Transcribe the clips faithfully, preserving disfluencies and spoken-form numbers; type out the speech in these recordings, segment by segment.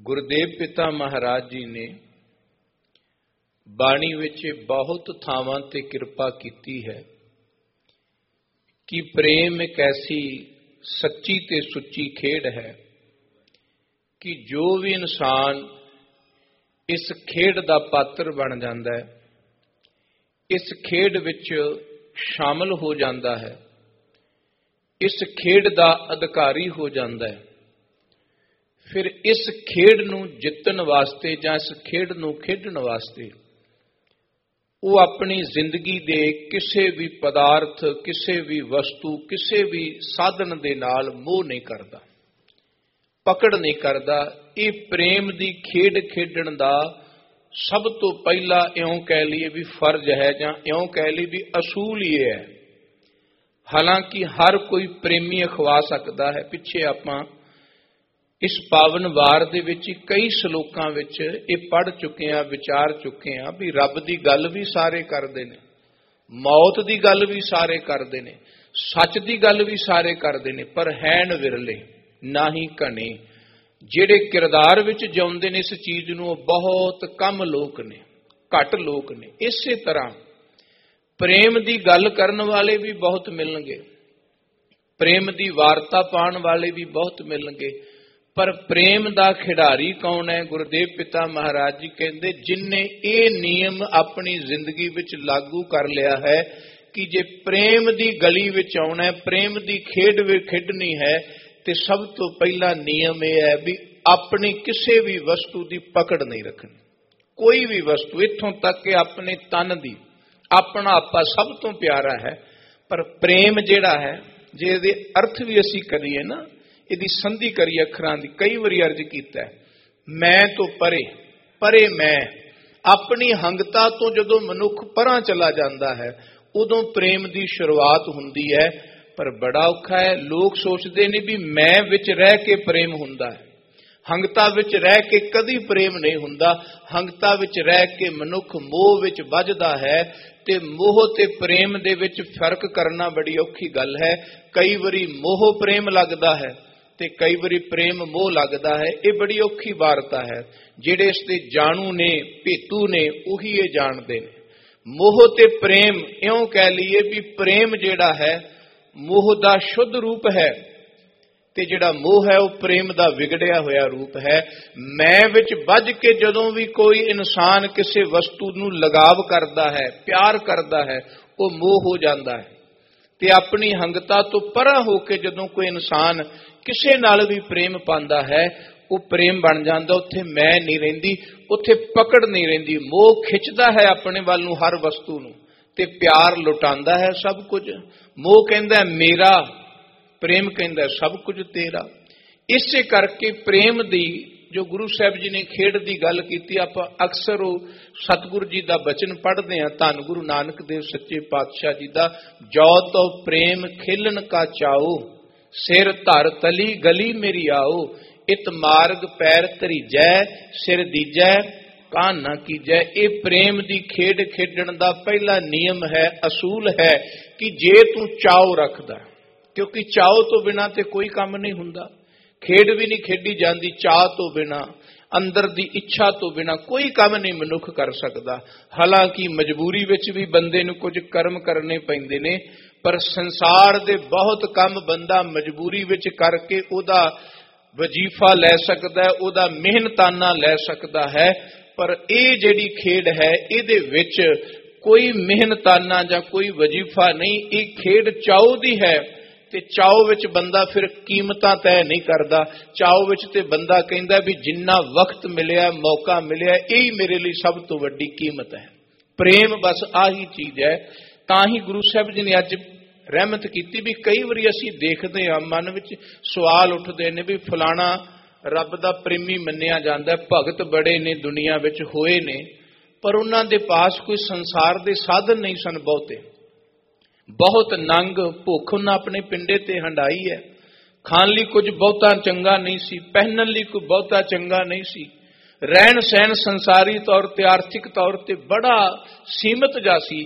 ਗੁਰਦੇਵ ਪਿਤਾ ਮਹਾਰਾਜ ਜੀ ਨੇ ਬਾਣੀ ਵਿੱਚ ਬਹੁਤ ਥਾਵਾਂ ਤੇ ਕਿਰਪਾ ਕੀਤੀ ਹੈ ਕਿ ਪ੍ਰੇਮ ਇੱਕ ਐਸੀ ਸੱਚੀ ਤੇ ਸੁੱਚੀ ਖੇਡ ਹੈ ਕਿ ਜੋ ਵੀ ਇਨਸਾਨ ਇਸ ਖੇਡ ਦਾ ਪਾਤਰ ਬਣ ਜਾਂਦਾ ਹੈ, ਇਸ ਖੇਡ ਵਿੱਚ ਸ਼ਾਮਲ ਹੋ ਜਾਂਦਾ ਹੈ, ਇਸ ਖੇਡ ਦਾ ਅਧਿਕਾਰੀ ਹੋ ਜਾਂਦਾ ਹੈ, ਫਿਰ ਇਸ ਖੇਡ ਨੂੰ ਜਿੱਤਣ ਵਾਸਤੇ ਜਾਂ ਇਸ ਖੇਡ ਨੂੰ ਖੇਡਣ ਵਾਸਤੇ ਉਹ ਆਪਣੀ ਜ਼ਿੰਦਗੀ ਦੇ ਕਿਸੇ ਵੀ ਪਦਾਰਥ, ਕਿਸੇ ਵੀ ਵਸਤੂ, ਕਿਸੇ ਵੀ ਸਾਧਨ ਦੇ ਨਾਲ ਮੋਹ ਨਹੀਂ ਕਰਦਾ, ਪਕੜ ਨਹੀਂ ਕਰਦਾ। ਇਹ ਪ੍ਰੇਮ ਦੀ ਖੇਡ ਖੇਡਣ ਦਾ ਸਭ ਤੋਂ ਪਹਿਲਾ ਇਉਂ ਕਹਿ ਲਈਏ ਵੀ ਫਰਜ਼ ਹੈ, ਜਾਂ ਇਉਂ ਕਹਿ ਲਈਏ ਵੀ ਅਸੂਲ ਹੀ ਹੈ। ਹਾਲਾਂਕਿ ਹਰ ਕੋਈ ਪ੍ਰੇਮੀ ਅਖਵਾ ਸਕਦਾ ਹੈ। ਪਿੱਛੇ ਆਪਾਂ ਇਸ ਪਾਵਨ ਵਾਰ ਦੇ ਵਿੱਚ ਕਈ ਸ਼ਲੋਕਾਂ ਵਿੱਚ ਇਹ ਪੜ੍ਹ ਚੁੱਕੇ ਹਾਂ, ਵਿਚਾਰ ਚੁੱਕੇ ਹਾਂ ਵੀ ਰੱਬ ਦੀ ਗੱਲ ਵੀ ਸਾਰੇ ਕਰਦੇ ਨੇ, ਮੌਤ ਦੀ ਗੱਲ ਵੀ ਸਾਰੇ ਕਰਦੇ ਨੇ, ਸੱਚ ਦੀ ਗੱਲ ਵੀ ਸਾਰੇ ਕਰਦੇ ਨੇ, ਪਰ ਹੈਨ ਵਿਰਲੇ ਨਾ ਹੀ ਘਣੇ। ਜਿਹੜੇ ਕਿਰਦਾਰ ਵਿੱਚ ਜਿਉਂਦੇ ਨੇ ਇਸ ਚੀਜ਼ ਨੂੰ, ਉਹ ਬਹੁਤ ਕਮ ਲੋਕ ਨੇ, ਘੱਟ ਲੋਕ ਨੇ। ਇਸੇ ਤਰ੍ਹਾਂ ਪ੍ਰੇਮ ਦੀ ਗੱਲ ਕਰਨ ਵਾਲੇ ਵੀ ਬਹੁਤ ਮਿਲਣਗੇ, ਪ੍ਰੇਮ ਦੀ ਵਾਰਤਾ ਪਾਉਣ ਵਾਲੇ ਵੀ ਬਹੁਤ ਮਿਲਣਗੇ, ਪਰ ਪ੍ਰੇਮ ਦਾ ਖਿਡਾਰੀ ਕੌਣ ਹੈ? ਗੁਰਦੇਵ ਪਿਤਾ ਮਹਾਰਾਜ ਜੀ ਕਹਿੰਦੇ, ਜਿਨਨੇ ਇਹ ਨਿਯਮ ਆਪਣੀ ਜ਼ਿੰਦਗੀ ਵਿੱਚ ਲਾਗੂ ਕਰ ਲਿਆ ਹੈ ਕਿ ਜੇ ਪ੍ਰੇਮ ਦੀ ਗਲੀ ਵਿੱਚ ਆਉਣਾ ਹੈ, ਪ੍ਰੇਮ ਦੀ ਖੇਡ ਵਿੱਚ ਖੇਡਣੀ ਹੈ, ਤੇ ਸਭ ਤੋਂ ਪਹਿਲਾ ਨਿਯਮ ਇਹ ਹੈ ਵੀ ਆਪਣੀ ਕਿਸੇ ਵੀ ਵਸਤੂ ਦੀ ਪਕੜ ਨਹੀਂ ਰੱਖਣੀ। ਕੋਈ ਵੀ ਵਸਤੂ, ਇੱਥੋਂ ਤੱਕ ਕਿ ਆਪਣੇ ਤਨ ਦੀ, ਆਪਣਾ ਆਪਾ ਸਭ ਤੋਂ ਪਿਆਰਾ ਹੈ, ਪਰ ਪ੍ਰੇਮ ਜਿਹੜਾ ਹੈ, ਜੇ ਇਹਦੇ ਅਰਥ ਵੀ ਅਸੀਂ ਕਰੀਏ ਨਾ, ਇਹਦੀ ਸੰਧੀ ਕਰੀਏ ਅੱਖਰਾਂ ਦੀ, ਕਈ ਵਾਰੀ ਅਰਜ਼ ਕੀਤਾ, ਮੈਂ ਤੋਂ ਪਰੇ, ਪਰੇ ਮੈਂ। ਆਪਣੀ ਹੰਗਤਾ ਤੋਂ ਜਦੋਂ ਮਨੁੱਖ ਪਰਾਂ ਚਲਾ ਜਾਂਦਾ ਹੈ, ਉਦੋਂ ਪ੍ਰੇਮ ਦੀ ਸ਼ੁਰੂਆਤ ਹੁੰਦੀ ਹੈ। ਪਰ ਬੜਾ ਔਖਾ ਹੈ, ਲੋਕ ਸੋਚਦੇ ਨੇ ਵੀ ਮੈਂ ਵਿੱਚ ਰਹਿ ਕੇ ਪ੍ਰੇਮ ਹੁੰਦਾ ਹੈ, ਹੰਗਤਾ ਵਿੱਚ ਰਹਿ ਕੇ ਕਦੀ ਪ੍ਰੇਮ ਨਹੀਂ ਹੁੰਦਾ। ਹੰਗਤਾ ਵਿੱਚ ਰਹਿ ਕੇ ਮਨੁੱਖ ਮੋਹ ਵਿੱਚ ਵੱਜਦਾ ਹੈ, ਤੇ ਮੋਹ ਤੇ ਪ੍ਰੇਮ ਦੇ ਵਿੱਚ ਫਰਕ ਕਰਨਾ ਬੜੀ ਔਖੀ ਗੱਲ ਹੈ। ਕਈ ਵਾਰੀ ਮੋਹ ਪ੍ਰੇਮ ਲੱਗਦਾ ਹੈ ਤੇ ਕਈ ਵਾਰੀ ਪ੍ਰੇਮ ਮੋਹ ਲੱਗਦਾ ਹੈ। ਇਹ ਬੜੀ ਔਖੀ ਵਾਰਤਾ ਹੈ। ਜਿਹੜੇ ਇਸ ਦੇ ਜਾਣੂ ਨੇ, ਭੇਤੂ ਨੇ, ਉਹੀ ਇਹ ਜਾਣਦੇ ਨੇ। ਮੋਹ ਤੇ ਪ੍ਰੇਮ, ਇਉਂ ਕਹਿ ਲਈਏ ਵੀ ਪ੍ਰੇਮ ਜਿਹੜਾ ਹੈ ਮੋਹ ਦਾ ਸ਼ੁੱਧ ਰੂਪ ਹੈ, ਤੇ ਜਿਹੜਾ ਮੋਹ ਹੈ ਉਹ ਪ੍ਰੇਮ ਦਾ ਵਿਗੜਿਆ ਹੋਇਆ ਰੂਪ ਹੈ। ਮੈਂ ਵਿੱਚ ਵੱਜ ਕੇ ਜਦੋਂ ਵੀ ਕੋਈ ਇਨਸਾਨ ਕਿਸੇ ਵਸਤੂ ਨੂੰ ਲਗਾਵ ਕਰਦਾ ਹੈ, ਪਿਆਰ ਕਰਦਾ ਹੈ, ਉਹ ਮੋਹ ਹੋ ਜਾਂਦਾ ਹੈ। ਤੇ ਆਪਣੀ ਹੰਗਤਾ ਤੋਂ ਪਰਾਂ ਹੋ ਕੇ ਜਦੋਂ ਕੋਈ ਇਨਸਾਨ ਕਿਸੇ ਨਾਲ ਵੀ ਪ੍ਰੇਮ ਪਾਉਂਦਾ ਹੈ, ਉਹ ਪ੍ਰੇਮ ਬਣ ਜਾਂਦਾ। ਉੱਥੇ ਮੈਂ ਨਹੀਂ ਰਹਿੰਦੀ, ਉੱਥੇ ਪਕੜ ਨਹੀਂ ਰਹਿੰਦੀ। ਮੋਹ ਖਿੱਚਦਾ ਹੈ ਆਪਣੇ ਵੱਲ ਨੂੰ ਹਰ ਵਸਤੂ ਨੂੰ, ਤੇ ਪਿਆਰ ਲੁਟਾਉਂਦਾ ਹੈ ਸਭ ਕੁਝ। ਮੋਹ ਕਹਿੰਦਾ ਮੇਰਾ, ਪ੍ਰੇਮ ਕਹਿੰਦਾ ਸਭ ਕੁਝ ਤੇਰਾ। ਇਸੇ ਕਰਕੇ ਪ੍ਰੇਮ ਦੀ ਜੋ ਗੁਰੂ ਸਾਹਿਬ ਜੀ ਨੇ ਖੇਡ ਦੀ ਗੱਲ ਕੀਤੀ, ਆਪਾਂ ਅਕਸਰ ਉਹ ਸਤਿਗੁਰੂ ਜੀ ਦਾ ਬਚਨ ਪੜ੍ਹਦੇ ਹਾਂ, ਧੰਨ ਗੁਰੂ ਨਾਨਕ ਦੇਵ ਸੱਚੇ ਪਾਤਸ਼ਾਹ ਜੀ ਦਾ, ਜੋ ਤੋ ਪ੍ਰੇਮ ਖੇਲਣ ਕਾ ਚਾਓ, ਸਿਰ ਧਰ ਤਲੀ ਗਲੀ ਮੇਰੀ ਆਓ, ਇਤ ਮਾਰਗ ਪੈਰ ਧਰੀਜੈ, ਸਿਰ ਦੀਜੈ ਕਾਨ ਨਾ ਕੀਜੈ। ਇਹ ਪ੍ਰੇਮ ਦੀ ਖੇਡ ਖੇਡਣ ਦਾ ਪਹਿਲਾ ਨਿਯਮ ਹੈ, ਅਸੂਲ ਹੈ ਕਿ ਜੇ ਤੂੰ ਚਾਓ ਰੱਖਦਾ, ਕਿਉਂਕਿ ਚਾਓ ਤੋਂ ਬਿਨਾਂ ਤੇ ਕੋਈ ਕੰਮ ਨਹੀਂ ਹੁੰਦਾ, ਖੇਡ ਵੀ ਨਹੀਂ ਖੇਡੀ ਜਾਂਦੀ ਚਾਹ ਤੋਂ ਬਿਨਾਂ, ਅੰਦਰ ਦੀ ਇੱਛਾ ਤੋਂ ਬਿਨਾਂ ਕੋਈ ਕੰਮ ਨਹੀਂ ਮਨੁੱਖ ਕਰ ਸਕਦਾ। ਹਾਲਾਂਕਿ ਮਜਬੂਰੀ ਵਿੱਚ ਵੀ ਬੰਦੇ ਨੂੰ ਕੁਝ ਕਰਮ ਕਰਨੇ ਪੈਂਦੇ ਨੇ, ਪਰ ਸੰਸਾਰ ਦੇ ਬਹੁਤ ਕੰਮ ਬੰਦਾ ਮਜਬੂਰੀ ਵਿੱਚ ਕਰਕੇ ਉਹਦਾ ਵਜੀਫਾ ਲੈ ਸਕਦਾ, ਉਹਦਾ ਮਿਹਨਤਾਨਾ ਲੈ ਸਕਦਾ ਹੈ। ਪਰ ਇਹ ਜਿਹੜੀ ਖੇਡ ਹੈ, ਇਹਦੇ ਵਿੱਚ ਕੋਈ ਮਿਹਨਤਾਨਾ ਜਾਂ ਕੋਈ ਵਜੀਫਾ ਨਹੀਂ, ਇਹ ਖੇਡ ਚਾਓ ਦੀ ਹੈ। ਤੇ ਚਾਓ ਵਿੱਚ ਬੰਦਾ ਫਿਰ ਕੀਮਤਾਂ ਤੈਅ ਨਹੀਂ ਕਰਦਾ। ਚਾਓ ਵਿੱਚ ਤੇ ਬੰਦਾ ਕਹਿੰਦਾ ਵੀ ਜਿੰਨਾ ਵਕਤ ਮਿਲਿਆ, ਮੌਕਾ ਮਿਲਿਆ, ਇਹ ਹੀ ਮੇਰੇ ਲਈ ਸਭ ਤੋਂ ਵੱਡੀ ਕੀਮਤ ਹੈ। ਪ੍ਰੇਮ ਬਸ ਆਹੀ ਚੀਜ਼ ਹੈ। ਤਾਂ ਹੀ ਗੁਰੂ ਸਾਹਿਬ ਜੀ ਨੇ ਅੱਜ ਰਹਿਮਤ ਕੀਤੀ ਵੀ ਕਈ ਵਾਰੀ ਅਸੀਂ ਦੇਖਦੇ ਹਾਂ, ਮਨ ਵਿੱਚ ਸਵਾਲ ਉੱਠਦੇ ਨੇ ਵੀ ਫਲਾਣਾ ਰੱਬ ਦਾ ਪ੍ਰੇਮੀ ਮੰਨਿਆ ਜਾਂਦਾ, ਭਗਤ ਬੜੇ ਨੇ ਦੁਨੀਆ ਵਿੱਚ ਹੋਏ ਨੇ, ਪਰ ਉਹਨਾਂ ਦੇ ਪਾਸ ਕੋਈ ਸੰਸਾਰ ਦੇ ਸਾਧਨ ਨਹੀਂ ਸਨ ਬਹੁਤੇ। ਬਹੁਤ ਨੰਗ ਭੁੱਖ ਉਹਨਾਂ ਆਪਣੇ ਪਿੰਡੇ ਤੇ ਹੰਡਾਈ ਹੈ। ਖਾਣ ਲਈ ਕੁਝ ਬਹੁਤਾ ਚੰਗਾ ਨਹੀਂ ਸੀ, ਪਹਿਨਣ ਲਈ ਕੋਈ ਬਹੁਤਾ ਚੰਗਾ ਨਹੀਂ ਸੀ, ਰਹਿਣ ਸਹਿਣ ਸੰਸਾਰੀ ਤੌਰ ਤੇ, ਆਰਥਿਕ ਤੌਰ ਤੇ ਬੜਾ ਸੀਮਤ ਜਾ ਸੀ।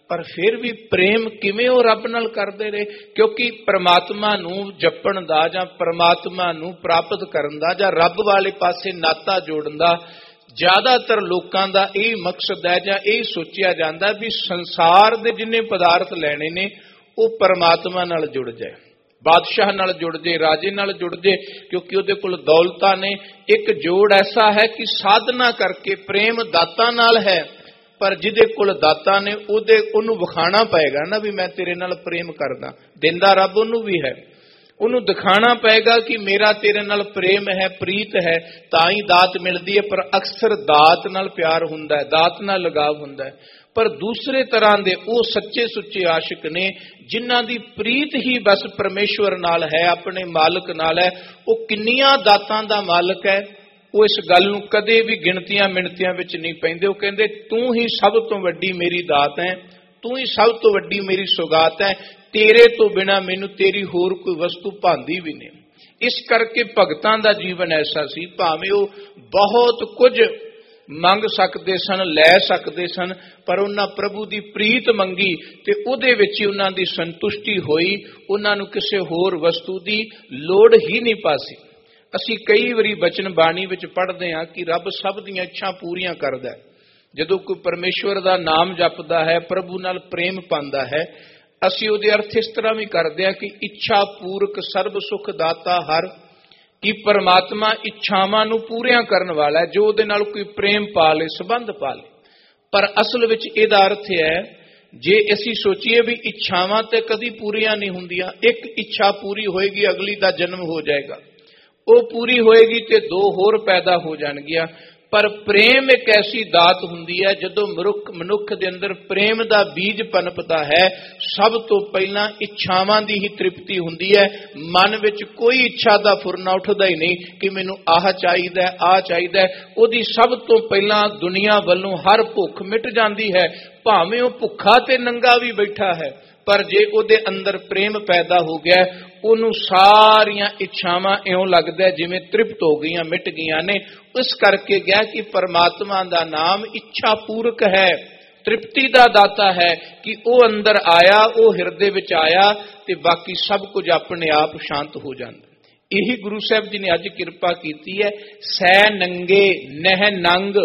पर फिर भी प्रेम किवें वो रब नाल करदे रहे? क्योंकि परमात्मा नूं जपण दा जां परमात्मा नूं प्राप्त करन दा जां रब वाले पासे नाता जोड़न दा ज्यादातर लोकां दा यही मकसद है जां यही सोचिया जांदा भी संसार दे जिन्ने पदार्थ लैणे ने वो परमात्मा नाल जुड़ जाए, बादशाह नाल जुड़ जाए, राजे नाल जुड़ जाए, क्योंकि उहदे कोल दौलतां ने। एक जोड़ ऐसा है कि साधना करके प्रेम दाता नाल है, पर जिहदे कोल दाता ने उहदे उहनूं विखाणा पएगा ना भी मैं तेरे नाल प्रेम करदा। दिंदा रब उहनूं भी है, उहनूं दिखाना पएगा कि मेरा तेरे नाल प्रेम है, प्रीत है, तां ही दात मिलदी है। पर अक्सर दात नाल प्यार हुंदा है, दात नाल लगाव हुंदा है। पर दूसरे तरह दे वो सच्चे सुच्चे आशिक ने जिन्हां दी प्रीत ही बस परमेश्वर नाल है, अपने मालिक नाल है। वो किन्नियां दातां दा मालिक है, वो इस गल नूं कदे भी गिणतियां मिणतियां विच नहीं पैंदे। वो कहंदे तू ही सब तो वड्डी मेरी दात है, तू ही सब तो वड्डी मेरी सौगात है, तेरे तो बिना मैनूं तेरी होर कोई वस्तु भांदी भी नहीं। इस करके भगतां दा जीवन ऐसा सी, भावें वो बहुत कुछ मंग सकते सन, लै सकते सन, पर उन्हां प्रभु की प्रीत मंगी ते उहदे विच ही उन्हां दी संतुष्टि होई, उन्हां नूं किसी होर वस्तु की लोड़ ही नहीं पासी। असीं कई वारी बचन बाणी विच पढ़दे हां कि रब सब दीयां इच्छा पूरीआं करदा है। जदों कोई परमेश्वर दा नाम जपदा है, प्रभु नाल प्रेम पांदा है, असीं उहदे अर्थ इस तरह भी करदे हां कि इच्छा पूरक सर्ब सुख दाता हर, कि परमात्मा इच्छावां नूं पूरियां करन वाला है, जो उहदे नाल कोई प्रेम पा ले, संबंध पा ले। पर असल विच इहदा अर्थ है, जे असीं सोचीए भी इच्छावां ते कदी पूरीआं नहीं हुंदियां, एक इच्छा पूरी होएगी अगली दा जन्म हो जाएगा, वो पूरी होएगी ते दो होर पैदा हो जाणगियां। पर प्रेम एक ऐसी दात हुंदी है, जदों मनुख मनुख दे अंदर प्रेम दा बीज पनपदा है, सब तो पहला इच्छावां दी ही तृप्ति हुंदी है। मन विच कोई इच्छा दा फुरना उठदा ही नहीं कि मैनूं आह चाहीदा है, आ चाहीदा है। उहदी सब तो पहला दुनिया वल्लों हर भुख मिट जांदी है, भावें वो भुखा ते नंगा भी बैठा है, पर जे उहदे अंदर प्रेम पैदा हो गया, उन्होंने सारियां इच्छावां इउं लगदा जिवें तृप्त हो गईयां, मिट गईयां ने। इस करके गया कि परमात्मा दा नाम इच्छा पूरक है, तृप्ति दा दाता है, कि वो अंदर आया, वो हिरदे विच आया ते बाकी सब कुछ अपने आप शांत हो जांदा। यही गुरु साहब जी ने अज किरपा कीती है। सै नंगे नह नंग,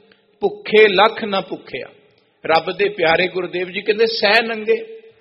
भुखे लख ना भुखिया। रब दे प्यारे गुरुदेव जी कहंदे सै नंगे,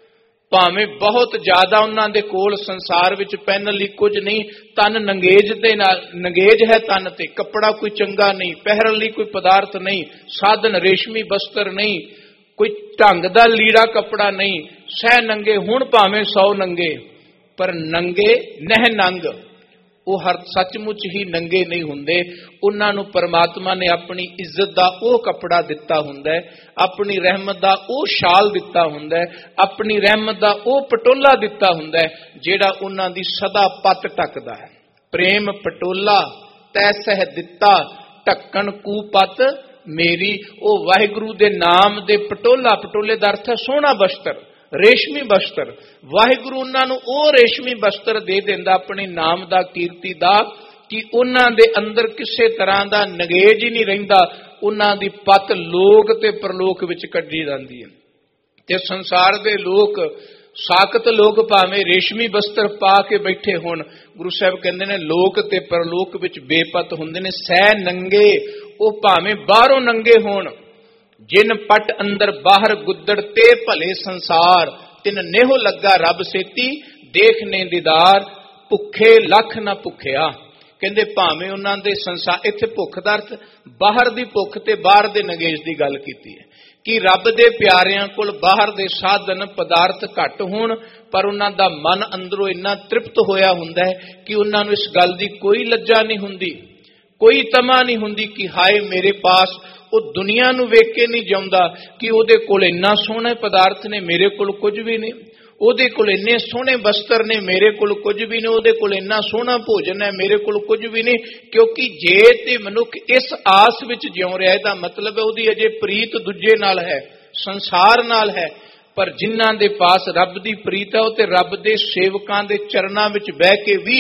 भावें बहुत ज्यादा उन्हां दे कोल संसार विच पहनण लई कुछ नहीं, तन नंगेज दे नाल नंगेज है, तन ते कपड़ा कोई चंगा नहीं, पहरन लई कोई पदार्थ नहीं, साधन रेशमी बस्तर नहीं, कोई ढंग दा लीड़ा कपड़ा नहीं, सह नंगे। हुण भावें सौ नंगे, पर नंगे नह नंग, वो हर सचमुच ही नंगे नहीं हुंदे। उन्हां नूं परमात्मा ने अपनी इज्जत दा वो कपड़ा दिता हुंदा है, अपनी रहमत दा वो शाल दिता हुंदा है, अपनी रहमत दा वो पटोला दिता हुंदा है, जेड़ा उन्हां दी सदा पत टकदा है। प्रेम पटोला तै सह दिता, ढक्कन कूपत मेरी। ओ वाहिगुरू दे नाम दे पटोला, पटोले दा अर्थ है सोहना बस्तर, रेशमी बस्तर। वाहिगुरू उन्हां नूं ओ रेशमी बस्तर दे दिंदा अपने नाम दा, कीर्ति दा, कि उन्हां दे अंदर किसी तरह दा नगेज ही नहीं रहिंदा। उन्हां दी पत लोक ते परलोक विच कड्ढी जांदी है। ते संसार दे लोक, साकत लोक भावें रेशमी बस्तर पा के बैठे होण, गुरु साहब कहंदे ने लोक ते परलोक विच बेपत हुंदे ने। सै नंगे, ओ भावें बाहरों नंगे होण, जिन पट अंदर बाहर गुद्दड़ ते भले संसार, तिन नेहो लगा रब सेती देखने दीदार, भुखे लख ना भुखिया। कहंदे भावें उन्हां दे संसार, इत्थे भुख दा अर्थ बाहर दी भुख ते बाहर दे नगेज दी गल कीती है, कि रब दे प्यारियां कोल बाहर दे साधन पदार्थ घट होण, पर उन्हां दा मन अंदरों इन्ना तृप्त होया हुंदा है कि उन्हां नूं इस गल दी कोई लज्जा नहीं हुंदी, कोई तमा नहीं हुंदी कि हाय मेरे पास वो दुनिया नूं वेख के नहीं जाउंदा कि उहदे कोल इन्ना सोहणे पदार्थ ने, मेरे कोल कुछ भी नहीं। ਉਹਦੇ ਕੋਲ ਇੰਨੇ ਸੋਹਣੇ ਵਸਤਰ ਨੇ, ਮੇਰੇ ਕੋਲ ਕੁਝ ਵੀ ਨਹੀਂ। ਉਹਦੇ ਕੋਲ ਇੰਨਾ ਸੋਹਣਾ ਭੋਜਨ ਹੈ, ਮੇਰੇ ਕੋਲ ਕੁਝ ਵੀ ਨਹੀਂ। ਕਿਉਂਕਿ ਜੇ ਤੇ ਮਨੁੱਖ ਇਸ ਆਸ ਵਿੱਚ ਜਿਉ ਰਿਹਾ, ਇਹਦਾ ਮਤਲਬ ਹੈ ਉਹਦੀ ਅਜੇ ਪ੍ਰੀਤ ਦੂਜੇ ਨਾਲ ਹੈ, ਸੰਸਾਰ ਨਾਲ ਹੈ। ਪਰ ਜਿਨ੍ਹਾਂ ਦੇ ਪਾਸ ਰੱਬ ਦੀ ਪ੍ਰੀਤ ਹੈ, ਉਹ ਤੇ ਰੱਬ ਦੇ ਸੇਵਕਾਂ ਦੇ ਚਰਨਾਂ ਵਿੱਚ ਬਹਿ ਕੇ ਵੀ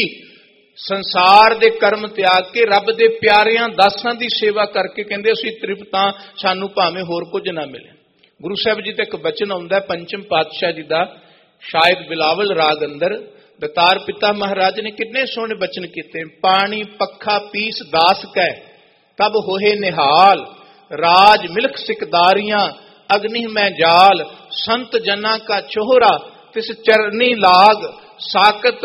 ਸੰਸਾਰ ਦੇ ਕਰਮ ਤਿਆਗ ਕੇ ਰੱਬ ਦੇ ਪਿਆਰਿਆਂ ਦਾਸਾਂ ਦੀ ਸੇਵਾ ਕਰਕੇ ਕਹਿੰਦੇ ਅਸੀਂ ਤ੍ਰਿਪਤਾਂ, ਸਾਨੂੰ ਭਾਵੇਂ ਹੋਰ ਕੁਝ ਨਾ ਮਿਲੇ। ਗੁਰੂ ਸਾਹਿਬ ਜੀ ਤੇ ਇੱਕ ਬਚਨ ਆਉਂਦਾ ਪੰਚਮ ਪਾਤਸ਼ਾਹ ਜੀ ਦਾ, ਸ਼ਾਇਦ ਬਿਲਾਵਲ ਰਾਗ ਅੰਦਰ। ਦਤਾਰ ਪਿਤਾ ਮਹਾਰਾਜ ਨੇ ਕਿੰਨੇ ਸੋਹਣੇ ਬਚਨ ਕੀਤੇ। ਪਾਣੀ ਪੱਖਾ ਪੀਸ ਦਾਸ ਕੈ ਤਬ ਹੋਏ ਨਿਹਾਲ, ਰਾਜ ਮਿਲਖ ਸਿਕਦਾਰੀਆਂ ਅਗਨੀ ਮੈਂ ਜਾਲ, ਸੰਤ ਜਨਾ ਕਾ ਚੋਹਰਾ ਤਿਸ ਚਰਨੀ ਲਾਗ, ਸਾਕਤ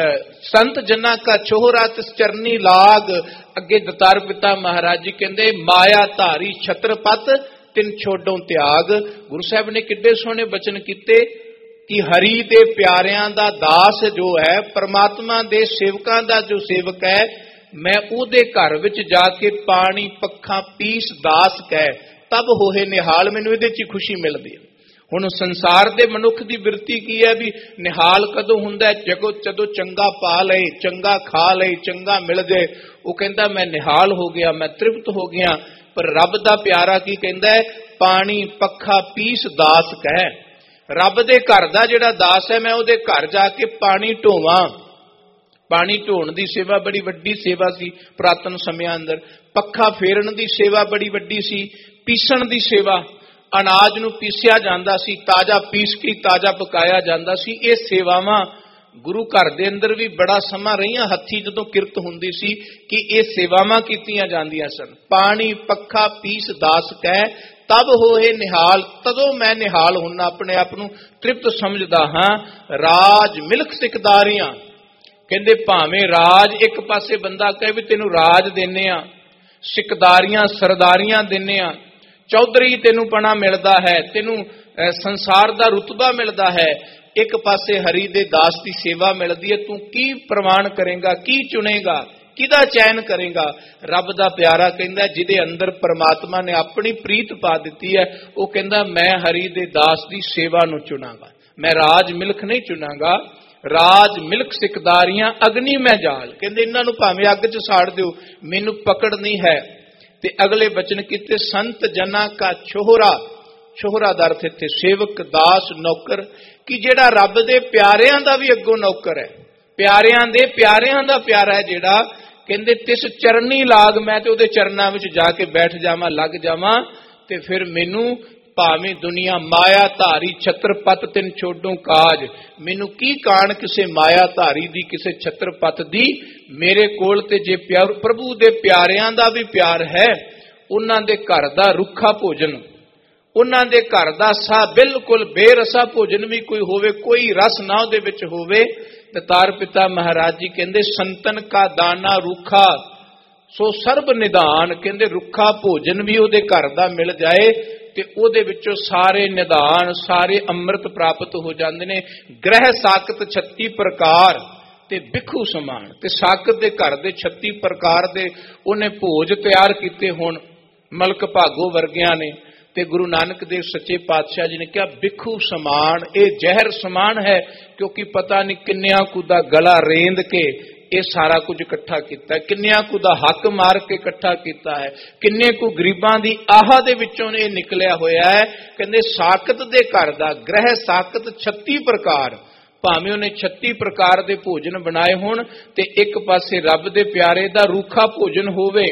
ਸੰਤ ਜਨਾ ਕਾ ਚੋਹਰਾ ਤਿਸ ਚਰਨੀ ਲਾਗ। ਅੱਗੇ ਦਤਾਰ ਪਿਤਾ ਮਹਾਰਾਜ ਜੀ ਕਹਿੰਦੇ ਮਾਇਆ ਧਾਰੀ ਛਤਰਪਤ ਤਿਨ ਛੋਡੋਂ ਤਿਆਗ। ਗੁਰੂ ਸਾਹਿਬ ਨੇ ਕਿੱਡੇ ਸੋਹਣੇ ਬਚਨ ਕੀਤੇ ਕਿ ਹਰੀ ਦੇ ਪਿਆਰਿਆਂ ਦਾ ਦਾਸ ਜੋ ਹੈ, ਪਰਮਾਤਮਾ ਦੇ ਸੇਵਕਾਂ ਦਾ ਜੋ ਸੇਵਕ ਹੈ, ਮੈਂ ਉਹਦੇ ਘਰ ਵਿੱਚ ਜਾ ਕੇ ਪਾਣੀ ਪੱਖਾ ਪੀਸ ਦਾਸ ਕਹਿ ਤਬ ਹੋਏ ਨਿਹਾਲ, ਮੈਨੂੰ ਇਹਦੇ 'ਚ ਖੁਸ਼ੀ ਮਿਲਦੀ ਹੈ। ਹੁਣ ਸੰਸਾਰ ਦੇ ਮਨੁੱਖ ਦੀ ਬਿਰਤੀ ਕੀ ਹੈ ਵੀ ਨਿਹਾਲ ਕਦੋਂ ਹੁੰਦਾ? ਜਦੋਂ ਜਦੋਂ ਚੰਗਾ ਪਾ ਲਏ, ਚੰਗਾ ਖਾ ਲਏ, ਚੰਗਾ ਮਿਲ ਜਾਏ, ਉਹ ਕਹਿੰਦਾ ਮੈਂ ਨਿਹਾਲ ਹੋ ਗਿਆ, ਮੈਂ ਤ੍ਰਿਪਤ ਹੋ ਗਿਆ। ਪਰ ਰੱਬ ਦਾ ਪਿਆਰਾ ਕੀ ਕਹਿੰਦਾ? ਪਾਣੀ ਪੱਖਾ ਪੀਸ ਦਾਸ ਕਹਿ। ਰੱਬ ਦੇ ਘਰ ਦਾ ਜਿਹੜਾ ਦਾਸ ਹੈ, ਮੈਂ ਉਹਦੇ ਘਰ ਜਾ ਕੇ ਪਾਣੀ ਢੋਵਾਂ। ਪਾਣੀ ਢੋਣ ਦੀ ਸੇਵਾ ਬੜੀ ਵੱਡੀ ਸੇਵਾ ਸੀ ਪੁਰਾਤਨ ਸਮਿਆਂ ਅੰਦਰ। ਪੱਖਾ ਫੇਰਨ ਦੀ ਸੇਵਾ ਬੜੀ ਵੱਡੀ ਸੀ। ਪੀਸਣ ਦੀ ਸੇਵਾ, ਅਨਾਜ ਨੂੰ ਪੀਸਿਆ ਜਾਂਦਾ ਸੀ, ਤਾਜ਼ਾ ਪੀਸ ਕੇ ਤਾਜ਼ਾ ਪਕਾਇਆ ਜਾਂਦਾ ਸੀ। ਇਹ ਸੇਵਾਵਾਂ ਗੁਰੂ ਘਰ ਦੇ ਅੰਦਰ ਵੀ ਬੜਾ ਸਮਾਂ ਰਹੀਆਂ। ਹੱਥੀ ਜਦੋਂ ਕਿਰਤ ਹੁੰਦੀ ਸੀ ਕਿ ਇਹ ਸੇਵਾਵਾਂ ਕੀਤੀਆਂ ਜਾਂਦੀਆਂ ਸਨ। ਪਾਣੀ ਪੱਖਾ ਪੀਸ ਦਾਸ ਕਹਿ ਤਬ ਹੋਏ ਨਿਹਾਲ, ਤਦੋਂ ਮੈਂ ਨਿਹਾਲ ਹੁੰਨਾ, ਆਪਣੇ ਆਪ ਨੂੰ ਤ੍ਰਿਪਤ ਸਮਝਦਾ ਹਾਂ। ਰਾਜ ਮਿਲਖ ਸਿਕਦਾਰੀਆਂ, ਕਹਿੰਦੇ ਭਾਵੇਂ ਰਾਜ ਇੱਕ ਪਾਸੇ ਬੰਦਾ ਕਹੇ ਵੀ ਤੈਨੂੰ ਰਾਜ ਦਿੰਨੇ ਆ, ਸਿਕਦਾਰੀਆਂ ਸਰਦਾਰੀਆਂ ਦਿੰਨੇ ਆ, ਚੌਧਰੀ ਤੈਨੂੰ ਪਣਾ ਮਿਲਦਾ ਹੈ, ਤੈਨੂੰ ਸੰਸਾਰ ਦਾ ਰੁਤਬਾ ਮਿਲਦਾ ਹੈ, ਇੱਕ ਪਾਸੇ ਹਰੀ ਦੇ ਦਾਸ ਦੀ ਸੇਵਾ ਮਿਲਦੀ ਹੈ, ਤੂੰ ਕੀ ਪ੍ਰਵਾਨ ਕਰੇਗਾ, ਕੀ ਚੁਣੇਗਾ, ਕਿਹਦਾ ਚੈਨ ਕਰੇਗਾ? ਰੱਬ ਦਾ ਪਿਆਰਾ ਕਹਿੰਦਾ ਜਿਹਦੇ ਅੰਦਰ ਪਰਮਾਤਮਾ ਨੇ ਆਪਣੀ ਪ੍ਰੀਤ ਪਾ ਦਿੱਤੀ ਹੈ, ਉਹ ਕਹਿੰਦਾ ਮੈਂ ਹਰੀ ਦੇ ਦਾਸ ਦੀ ਸੇਵਾ ਨੂੰ ਚੁਣਾਂਗਾ, ਮੈਂ ਰਾਜ ਮਿਲਖ ਨਹੀਂ ਚੁਣਾਂਗਾ। ਰਾਜ ਮਿਲਖ ਸਿਕਦਾਰੀਆਂ ਅਗਨੀ ਮੈਂ ਜਾਲ, ਕਹਿੰਦੇ ਇਹਨਾਂ ਨੂੰ ਭਾਵੇਂ ਅੱਗ 'ਚ ਸਾੜ ਦਿਓ, ਮੈਨੂੰ ਪਕੜ ਨਹੀਂ ਹੈ। ਤੇ ਅਗਲੇ ਬਚਨ ਕੀਤੇ ਸੰਤ ਜਨਾ ਕਾ ਛੋਹਰਾ, ਛੋਹਰਾ ਦਾ ਅਰਥ ਇੱਥੇ ਸੇਵਕ ਦਾਸ ਨੌਕਰ, ਕਿ ਜਿਹੜਾ ਰੱਬ ਦੇ ਪਿਆਰਿਆਂ ਦਾ ਵੀ ਅੱਗੋਂ ਨੌਕਰ ਹੈ, ਪਿਆਰਿਆਂ ਦੇ ਪਿਆਰਿਆਂ ਦਾ ਪਿਆਰਾ ਹੈ ਜਿਹੜਾ, ਕਹਿੰਦੇ ਤਿਸ ਚਰਨੀ ਲਾਗ, ਮੈਂ ਤੇ ਉਹਦੇ ਚਰਨਾਂ ਵਿੱਚ ਜਾ ਕੇ ਬੈਠ ਜਾਵਾਂ, ਲੱਗ ਜਾਵਾਂ, ਤੇ ਫਿਰ ਮੈਨੂੰ ਭਾਵੇਂ ਦੁਨੀਆ ਮਾਇਆ ਧਾਰੀ ਛਤਰਪਤ ਤਿਨ ਛੋਡੋਂ ਕਾਜ, ਮੈਨੂੰ ਕੀ ਕਾਣ ਕਿਸੇ ਮਾਇਆ ਧਾਰੀ ਦੀ, ਕਿਸੇ ਛਤਰਪਤ ਦੀ। ਮੇਰੇ ਕੋਲ ਤੇ ਜੇ ਪਿਆਰ ਪ੍ਰਭੂ ਦੇ ਪਿਆਰਿਆਂ ਦਾ ਵੀ ਪਿਆਰ ਹੈ, ਉਹਨਾਂ ਦੇ ਘਰ ਦਾ ਰੁੱਖਾ ਭੋਜਨ, ਉਹਨਾਂ ਦੇ ਘਰ ਦਾ ਸਾ ਬਿਲਕੁਲ ਬੇਰਸਾ ਭੋਜਨ ਵੀ ਕੋਈ ਹੋਵੇ, ਕੋਈ ਰਸ ਨਾ ਉਹਦੇ ਵਿੱਚ ਹੋਵੇ। ਦਤਾਰ ਪਿਤਾ ਮਹਾਰਾਜ ਜੀ ਕਹਿੰਦੇ ਸੰਤਨ ਕਾ ਦਾਨਾ ਰੁੱਖਾ ਸੋ ਸਰਬ ਨਿਧਾਨ, ਕਹਿੰਦੇ ਰੁੱਖਾ ਭੋਜਨ ਵੀ ਉਹਦੇ ਘਰ ਦਾ ਮਿਲ ਜਾਏ ਤੇ ਉਹਦੇ ਵਿੱਚੋਂ ਸਾਰੇ ਨਿਧਾਨ, ਸਾਰੇ ਅੰਮ੍ਰਿਤ ਪ੍ਰਾਪਤ ਹੋ ਜਾਂਦੇ ਨੇ। ਗ੍ਰਹਿ ਸਾਕਤ ਛੱਤੀ ਪ੍ਰਕਾਰ ਤੇ ਬਿਖੂ ਸਮਾਨ, ਤੇ ਸਾਕਤ ਦੇ ਘਰ ਦੇ ਛੱਤੀ ਪ੍ਰਕਾਰ ਦੇ ਉਹਨੇ ਭੋਜ ਤਿਆਰ ਕੀਤੇ। ਹੁਣ ਮਲਕ ਭਾਗੋ ਵਰਗਿਆਂ ਨੇ ਤੇ ਗੁਰੂ ਨਾਨਕ ਦੇਵ ਸੱਚੇ ਪਾਤਸ਼ਾਹ ਜੀ ਨੇ ਕਿਹਾ ਬਿਖੂ ਸਮਾਨ, ਇਹ ਜ਼ਹਿਰ ਸਮਾਨ ਹੈ, ਕਿਉਂਕਿ ਪਤਾ ਨਹੀਂ ਕਿੰਨਿਆਂ ਕੁ ਦਾ ਗਲਾ ਰੇਂਦ ਕੇ ਇਹ ਸਾਰਾ ਕੁਝ ਇਕੱਠਾ ਕੀਤਾ, ਕਿੰਨਿਆਂ ਕੁ ਦਾ ਹੱਕ ਮਾਰ ਕੇ ਇਕੱਠਾ ਕੀਤਾ ਹੈ, ਕਿੰਨੇ ਕੁ ਗਰੀਬਾਂ ਦੀ ਆਹ ਦੇ ਵਿੱਚੋਂ ਇਹ ਨਿਕਲਿਆ ਹੋਇਆ ਹੈ। ਕਹਿੰਦੇ ਸਾਕਤ ਦੇ ਘਰ ਦਾ ਗ੍ਰਹਿ ਸਾਕਤ ਛੱਤੀ ਪ੍ਰਕਾਰ, ਭਾਵੇਂ ਉਹਨੇ ਛੱਤੀ ਪ੍ਰਕਾਰ ਦੇ ਭੋਜਨ ਬਣਾਏ ਹੋਣ ਤੇ ਇੱਕ ਪਾਸੇ ਰੱਬ ਦੇ ਪਿਆਰੇ ਦਾ ਰੂਖਾ ਭੋਜਨ ਹੋਵੇ।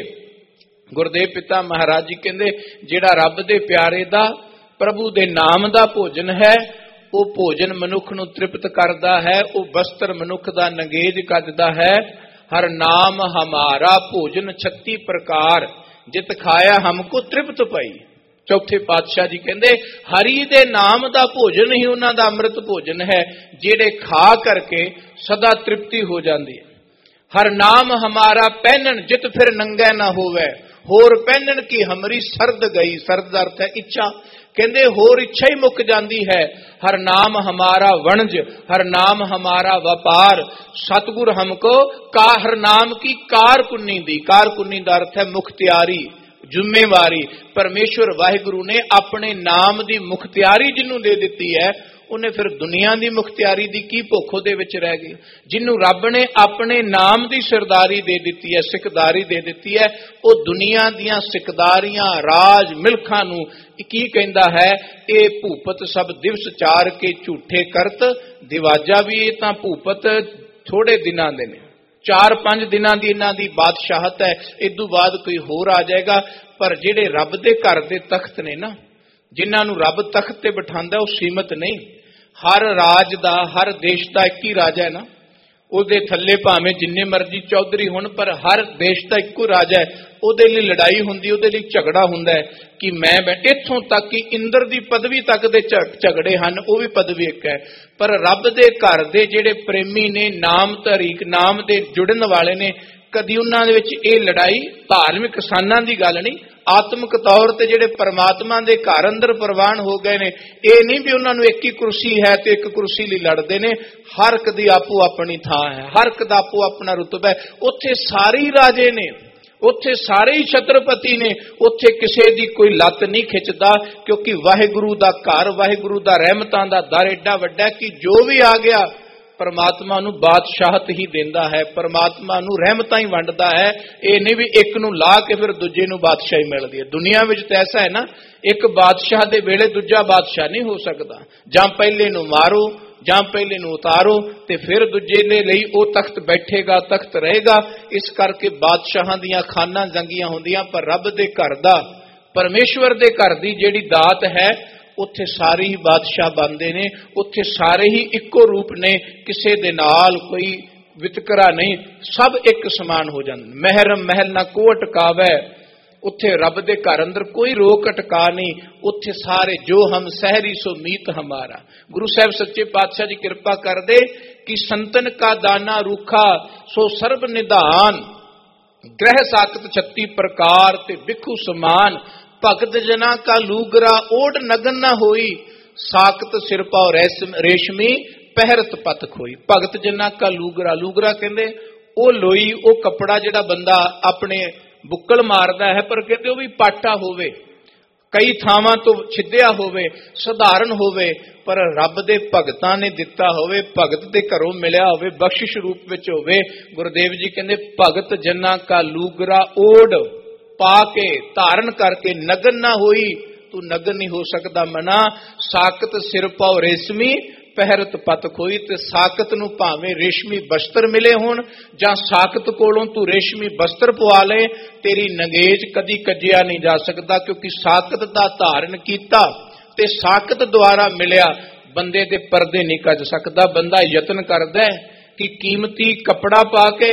ਗੁਰਦੇਵ ਪਿਤਾ ਮਹਾਰਾਜ ਜੀ ਕਹਿੰਦੇ ਜਿਹੜਾ ਰੱਬ ਦੇ ਪਿਆਰੇ ਦਾ ਪ੍ਰਭੂ ਦੇ ਨਾਮ ਦਾ ਭੋਜਨ ਹੈ, ਉਹ ਭੋਜਨ ਮਨੁੱਖ ਨੂੰ ਤ੍ਰਿਪਤ ਕਰਦਾ ਹੈ, ਉਹ ਬਸਤਰ ਮਨੁੱਖ ਦਾ ਨੰਗੇਜ ਕੱਢਦਾ ਹੈ। ਹਰ ਨਾਮ ਹਮਾਰਾ ਭੋਜਨ ਛੱਤੀ ਪ੍ਰਕਾਰ, ਜਿਤ ਖਾਇਆ ਹਮਕੋ ਤ੍ਰਿਪਤ ਪਈ। ਚੌਥੇ ਪਾਤਸ਼ਾਹ ਜੀ ਕਹਿੰਦੇ ਹਰੀ ਦੇ ਨਾਮ ਦਾ ਭੋਜਨ ਹੀ ਉਹਨਾਂ ਦਾ ਅੰਮ੍ਰਿਤ ਭੋਜਨ ਹੈ, ਜਿਹੜੇ ਖਾ ਕਰਕੇ ਸਦਾ ਤ੍ਰਿਪਤੀ ਹੋ ਜਾਂਦੀ ਹੈ। ਹਰ ਨਾਮ ਹਮਾਰਾ ਪਹਿਨਣ ਜਿਤ ਫਿਰ ਨੰਗਾ ਨਾ ਹੋਵੇ, ਹੋਰ ਪਹਿਨਣ ਕੀ ਹਮਰੀ ਸਰਦ ਗਈ। ਸਰਦ ਦਾ ਅਰਥ ਹੈ ਇੱਛਾ, ਕਹਿੰਦੇ ਹੋਰ ਇੱਛਾ ਹੀ ਮੁੱਕ ਜਾਂਦੀ ਹੈ। ਹਰ ਨਾਮ ਹਮਾਰਾ ਵਣਜ, ਹਰ ਨਾਮ ਹਮਾਰਾ ਵਪਾਰ, ਸਤਿਗੁਰ ਹਮਕੋ ਕਾ ਹਰ ਨਾਮ ਕੀ ਕਾਰ ਕੁੰਨੀ ਦੀ। ਕਾਰ ਕੁੰਨੀ ਦਾ ਅਰਥ ਹੈ ਮੁਖਤਿਆਰੀ, ਜ਼ਿੰਮੇਵਾਰੀ। ਪਰਮੇਸ਼ਵਰ ਵਾਹਿਗੁਰੂ ਨੇ ਆਪਣੇ ਨਾਮ ਦੀ ਮੁਖਤਿਆਰੀ ਜਿਹਨੂੰ ਦੇ ਦਿੱਤੀ ਹੈ, ਉਹਨੇ ਫਿਰ ਦੁਨੀਆ ਦੀ ਮੁਖਤਿਆਰੀ ਦੀ ਕੀ ਭੁੱਖ ਉਹਦੇ ਵਿੱਚ ਰਹਿ ਗਈ। ਜਿਹਨੂੰ ਰੱਬ ਨੇ ਆਪਣੇ ਨਾਮ ਦੀ ਸਰਦਾਰੀ ਦੇ ਦਿੱਤੀ ਹੈ, ਸਿਕਦਾਰੀ ਦੇ ਦਿੱਤੀ ਹੈ, ਉਹ ਦੁਨੀਆ ਦੀਆਂ ਸਿਕਦਾਰੀਆਂ ਰਾਜ ਮਿਲਖਾਂ ਨੂੰ ਕੀ ਕਹਿੰਦਾ ਹੈ, ਇਹ ਭੂਪਤ ਸਭ ਦਿਵਸ ਚਾਰ ਕੇ ਝੂਠੇ ਕਰਤ ਦਿਵਾਜਾ। ਵੀ ਇਹ ਤਾਂ ਭੂਪਤ ਥੋੜੇ ਦਿਨਾਂ ਦੇ ਨੇ, ਚਾਰ ਪੰਜ ਦਿਨਾਂ ਦੀ ਇਹਨਾਂ ਦੀ ਬਾਦਸ਼ਾਹਤ ਹੈ, ਇਦੋਂ ਬਾਅਦ ਕੋਈ ਹੋਰ ਆ ਜਾਏਗਾ। ਪਰ ਜਿਹੜੇ ਰੱਬ ਦੇ ਘਰ ਦੇ ਤਖਤ ਨੇ ਨਾ, जिन्हां नूं रब तख्त ते बिठांदा वो सीमित नहीं। हर राज दा हर देश दा एक ही राजा है ना, ਉਹਦੇ ਥੱਲੇ ਭਾਵੇਂ ਜਿੰਨੇ ਮਰਜ਼ੀ ਚੌਧਰੀ ਹੋਣ, ਪਰ ਹਰ ਦੇਸ਼ ਦਾ ਇੱਕੋ ਰਾਜਾ ਹੈ। ਉਹਦੇ ਲਈ ਲੜਾਈ ਹੁੰਦੀ, ਉਹਦੇ ਲਈ ਝਗੜਾ ਹੁੰਦਾ ਹੈ ਕਿ ਮੈਂ ਬੈਠ ਇੱਥੋਂ ਤੱਕ ਕਿ ਇੰਦਰ ਦੀ ਪਦਵੀ ਤੱਕ ਦੇ ਝਗੜੇ ਹਨ, ਉਹ ਵੀ ਪਦਵੀ ਇੱਕ ਹੈ। ਪਰ ਰੱਬ ਦੇ ਘਰ ਦੇ ਜਿਹੜੇ ਪ੍ਰੇਮੀ ਨੇ, ਨਾਮ ਧਾਰੀਕ, ਨਾਮ ਦੇ ਜੁੜਨ ਵਾਲੇ ਨੇ, ਕਦੀ ਉਹਨਾਂ ਦੇ ਵਿੱਚ ਇਹ ਲੜਾਈ ਧਾਰਮਿਕ ਸਾਨਾਂ ਦੀ ਗੱਲ ਨਹੀਂ, ਆਤਮਿਕ ਤੌਰ ਤੇ ਜਿਹੜੇ ਪਰਮਾਤਮਾ ਦੇ ਘਰ ਅੰਦਰ ਪ੍ਰਵਾਨ ਹੋ ਗਏ ਨੇ, ਇਹ ਨਹੀਂ ਵੀ ਉਹਨਾਂ ਨੂੰ ਇੱਕ ਹੀ ਕੁਰਸੀ ਹੈ ਤੇ ਇੱਕ ਕੁਰਸੀ ਲਈ ਲੜਦੇ ਨੇ। ਹਰ ਇੱਕ ਦੀ ਆਪੋ ਆਪਣੀ ਥਾਂ ਹੈ, ਹਰ ਇੱਕ ਦਾ ਆਪੋ ਆਪਣਾ ਰੁਤਬਾ ਹੈ। ਉੱਥੇ ਸਾਰੇ ਹੀ ਰਾਜੇ ਨੇ, ਉੱਥੇ ਸਾਰੇ ਹੀ ਛਤਰਪਤੀ ਨੇ, ਉੱਥੇ ਕਿਸੇ ਦੀ ਕੋਈ ਲੱਤ ਨਹੀਂ ਖਿੱਚਦਾ, ਕਿਉਂਕਿ ਵਾਹਿਗੁਰੂ ਦਾ ਘਰ, ਵਾਹਿਗੁਰੂ ਦਾ ਰਹਿਮਤਾਂ ਦਾ ਦਰ ਏਡਾ ਵੱਡਾ ਕਿ ਜੋ ਵੀ ਆ ਗਿਆ परमात्मा नूं बादशाहत ही देंदा है, परमात्मा नूं रहमतां ही वंडदा है। ये नहीं भी एक नूं ला के फिर दूजे नूं बादशाही मिलदी है। दुनिया विच तो ऐसा है ना, एक बादशाह दे वेले दूजा बादशाह नहीं हो सकदा। जां पहले नूं मारो, जां पहले नूं उतारो ते फिर दूजे दे लई ओ तख्त बैठेगा, तख्त रहेगा। इस करके बादशाहां दीयां खानां जंगियां हुंदियां, पर रब दे घर दा, परमेश्वर दे घर दी जिहड़ी दात है, उत्थे सारे ही बादशाह बनते ने, उत्थे सारे ही इक्को रूप ने, किसी दे नाल कोई वितकरा नहीं, सब एक समान हो जाते। महरम महल ना को अटकावै, उत्थे रब दे घर अंदर कोई रोक अटका नहीं, उत्थे सारे जो हम सहरी सो मीत हमारा। गुरु साहब सच्चे पातशाह जी कृपा कर दे कि संतन का दाना रूखा सो सर्व निधान, ग्रह साकत छत्ती प्रकार ते बिखु समान, भगत जना का लूगरा ओढ़ नगन न होई, साकत सिर पाओ रेशमी पहरत पत खोई। भगत जना का लूगरा, लूगरा कहंदे ओ लोई, ओ कपड़ा जिहड़ा बंदा अपने बुक्कल मारदा है, पर कहते वो भी पाटा होवे, कई थावां तो छिद्या होवे, सधारण होवे, पर रब दे भगतां ने दिता होवे, भगत दे घरों मिलिया होवे, बख्शिश रूप विच होवे। गुरुदेव जी कहंदे भगत जना का लूगरा ओढ़ पाके धारण करके नगन ना होई, तू नगन नहीं हो सकता मना। साकत सिर पाओ रेशमी पहरत पत खोई, ते साकत नूं भावें रेशमी बस्तर मिले होण जां साकत कोलों तू रेशमी बस्तर पवा ले, तेरी नगेज कदी कजिया नहीं जा सकता, क्योंकि साकत दा धारण कीता ते साकत द्वारा मिलिया बंदे दे परदे नहीं कज सकता। बंदा यतन करदा है कि कीमती कपड़ा पा के,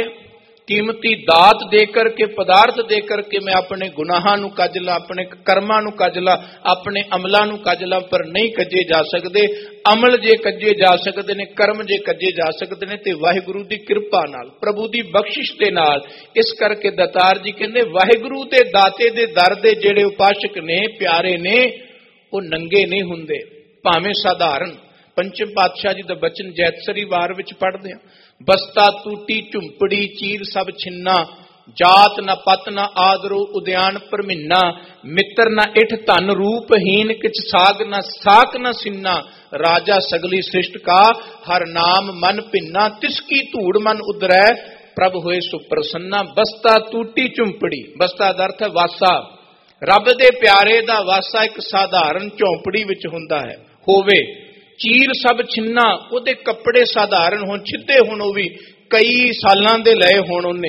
कीमती दात दे करके, पदार्थ दे करके मैं अपने गुनाहां नूं कज ला, अपने कर्मां नूं कज ला, अपने अमलां नूं कज ला, पर नहीं कजे जा सकते। अमल जे कजे जा सकते ने, कर्म जे कजे जा सकते ने, ते वाहिगुरू दी कृपा नाल, प्रभु दी बख्शिश दे नाल। इस करके दतार जी कहंदे वाहिगुरू दे दाते दे दर दे जेड़े उपासक ने, प्यारे ने, वो नंगे नहीं हुंदे, भावें साधारण। पंचम पातशाह जी दा बचन जैतसरी वार विच पढ़दे हां, बस्ता टूटी झुंपड़ी चीर सब छिन्ना, जात न पत न आदरो उद्यान परमिन्ना, मित्र न इठ धन रूपहीन किछ साग न साक न सिन्ना, राजा सगली सृष्ट का हर नाम मन भिन्ना, तिसकी धूड़ मन उदरै प्रभ होए सुप्रसन्ना। बस्ता टूटी झुंपड़ी, बस्ता दा अर्थ है वासा, रब दे प्यारे दा वासा एक साधारण झोंपड़ी विच हुंदा है होवे। चीर सब छिन्ना, उहदे कपड़े साधारण होण, छिद्दे होण, वो भी कई सालां दे लए होण उन्ने।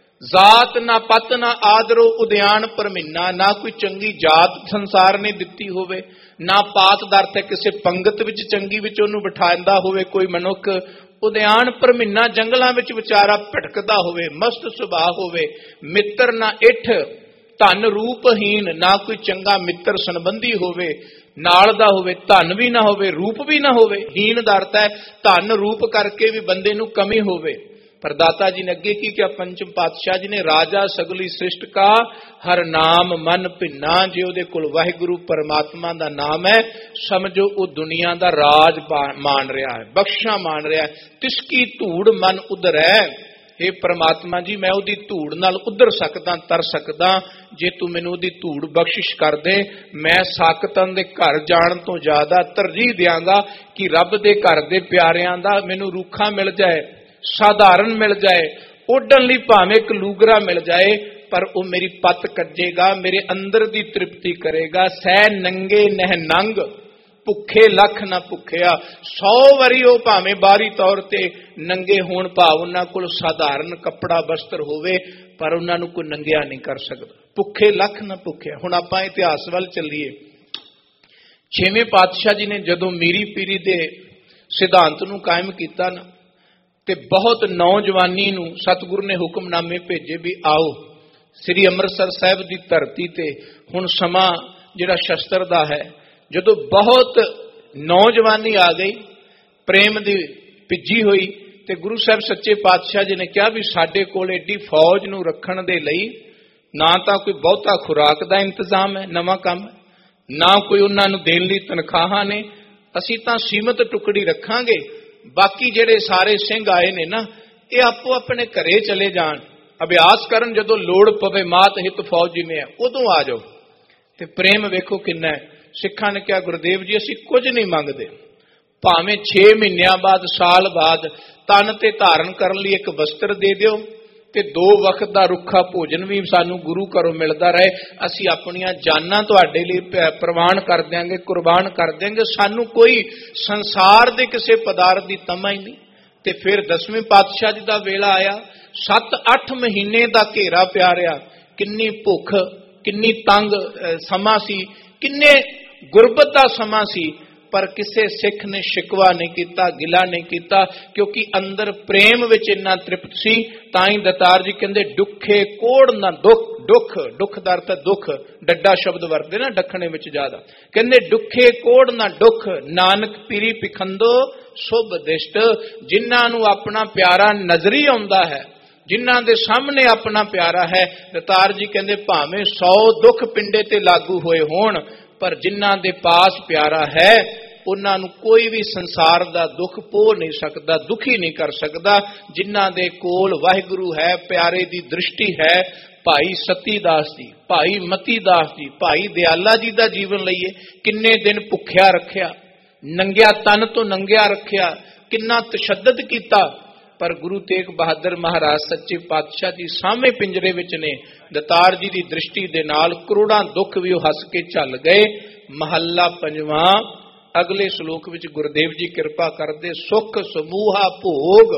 जात ना पत ना आदरो उद्यान परमिन्ना, ना कोई चंगी जात संसार ने दिती होवे, ना पात दा अर्थ है किसी पंगत विच चंगी विच उहनूं बिठांदा होवे कोई मनुख। उद्यान परमिन्ना, जंगलां विच विचारा भटकदा होवे, मस्त सुभाअ होवे। मित्र ना इठ धन रूपहीन, ना कोई चंगा मित्र संबंधी होवे, नाल दा होवे, धन भी ना होवे, रूप भी ना होवे। हीन दा अर्थ है धन रूप करके भी बंदे नूं कमी होवे। पर दाता जी ने अगे की क्या, पंचम पातशाह जी ने राजा सगली सृष्ट का हर नाम मन भिन्ना, जे उहदे कोल वाहिगुरू परमात्मा दा नाम है, समझो वो दुनिया दा राज मान रहा है, बख्शा मान रहा है। तिसकी धूड़ मन उधर है, हे परमात्मा जी मैं उहदी धूड़ नाल उधर सकदा, तर सकदा, जे तू मैनूं उहदी धूड़ बख्शिश कर दे। मैं साकतां दे घर जाण तो ज्यादा तरजीह दियांगा कि रब दे घर दे प्यारियां दा मैनूं रूखा मिल जाए, साधारण मिल जाए, ओढ़न लई भावें एक लूगरा मिल जाए, पर वो मेरी पत कजेगा, मेरे अंदर दी तृप्ति करेगा। सै नंगे नह नंग, भुखे लख ना भुखिया। सौ वारी वो भावें बाहरी तौर ते नंगे होण, भाव उन्हां कोल साधारण कपड़ा वस्त्र होवे, पर उन्हां नूं कोई नंगिया नहीं कर सकदा। भुखे लख ना भुखिया। हुण आपां इतिहास वल चलीए। छेवें पातशाह जी ने जदों मीरी पीरी दे सिद्धांत नूं कायम कीता ना, ते बहुत नौजवानी नूं सतगुरु ने हुक्मनामे भेजे भी आओ श्री अमृतसर साहिब की धरती ते हुण समां जिहड़ा शस्त्र दा है। जदों बहुत नौजवानी आ गई, प्रेम दी पिज्जी हुई, ते गुरु साहब सच्चे पातशाह जी ने कहा भी साडे कोल एडी फौज नूं रखण दे लई ना तां कोई बहुता खुराक दा इंतजाम है, नवां काम है, ना कोई उन्हां नूं देण लई तनखाहां ने, असीं तां सीमित टुकड़ी रखांगे, बाकी जेड़े सारे सिंह आए ने ना ये आपो अपने घरे चले जाण, अभ्यास करन, जदों लोड़ पवे मात हित फौज जिवें है उदों आ जाओ। ते प्रेम वेखो किन्ना है। सिखां ने कहा गुरुदेव जी असीं कुछ नहीं मंगदे, भावें छे महीनों बाद साल बाद तन ते धारण करन लई एक वस्त्र दे दिओ ते दो वक्त दा रुखा भोजन भी सानू गुरु घरों मिलदा रहे, असीं अपनियां जानां तुहाडे लई प्रवान कर देंगे, कुर्बान कर देंगे, सानू कोई संसार दे किसी पदार्थ दी तमा ही नहीं। ते फिर दसवें पातशाह जी दा वेला आया, सत्त अठ महीने दा घेरा पिया रहा, किन्नी भुख, किन्नी तंग समा सी, किन्ने गुरबत दा समा सी, पर किसी सिख ने शिकवा नहीं किया, गिला नहीं किया, क्योंकि अंदर प्रेम विच इन्ना तृप्त सी। ताई दतार जी कहंदे दुखे कोड़ ना दुख, दुख दुख दा अर्थ दुख, डड्डा शब्द वरतदे ना दखणे विच ज्यादा, कहंदे दुखे कोड़ ना दुख, नानक पीरी पिखंदो शुभ दिष्ट। जिन्हां नूं अपना प्यारा नजरी आउंदा है, जिन्हां दे सामने अपना प्यारा है, दतार जी कहंदे भावें सौ दुख पिंडे ते लागू होए होण, पर जिन्हां दे पास प्यारा है उन्हां नूं कोई भी संसार दा दुख पो नहीं सकदा, दुखी नहीं कर सकदा। जिन्हां दे कोल वाहिगुरू है, प्यारे दी दृष्टि है। भाई सती दास जी, भाई मती दास जी, भाई दयाला जी दा जीवन लईए, किन्ने दिन भुखिया रखिया, नंगिया तन तो नंगिया रखिया, किन्ना तशद्दद कीता, पर गुरु तेग बहादुर महाराज सच्चे पातशाह जी सामे पिंजरे विच ने, दतार जी की दृष्टि दे नाल करोड़ां दुख भी हस के झल गए। महला पंजवां अगले श्लोक विच गुरुदेव जी कृपा करदे, सुख समूहा भोग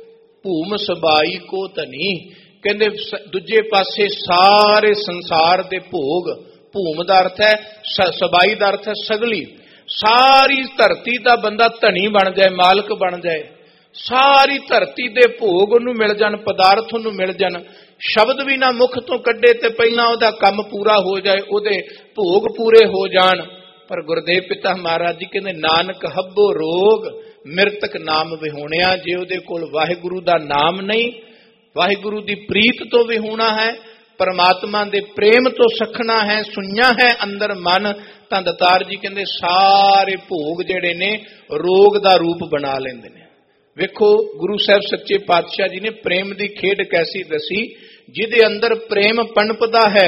भूम सबाई को धनी। कहंदे दूजे पासे सारे संसार दे भोग, भूम दा अर्थ है सबाई दा अर्थ है सगली, सारी धरती दा बंदा धनी बन जाए, मालक बन जाए, सारी धरती दे भोग उन्नू मिल जान, पदार्थ उन्नू मिल जान, शब्द भी ना मुख तो कड्डे ते पहला उहदा काम पूरा हो जाए, उहदे भोग पूरे हो जान। पर गुरुदेव पिता महाराज जी कहंदे नानक हब्बो रोग मृतक नाम विहोणिया। जे उहदे कोल वाहिगुरू दा नाम नहीं, वाहिगुरू दी प्रीत तो विहोणा है, परमात्मा दे प्रेम तो सखना है, सुनिया है अंदर मन, तां दतार जी कहंदे सारे भोग जिहड़े ने रोग दा रूप बना लैंदे ने। वेखो गुरु साहब सच्चे पातशाह जी ने प्रेम की खेड कैसी दसी, जिदे अंदर प्रेम पनपदा है,